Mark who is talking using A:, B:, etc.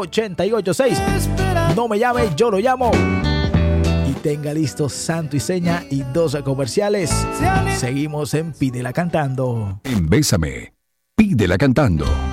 A: 886. No me llame, yo lo llamo. Y tenga listo santo y seña y 12 comerciales. Seguimos en Pídela Cantando.
B: En Bésame, Pídela Cantando.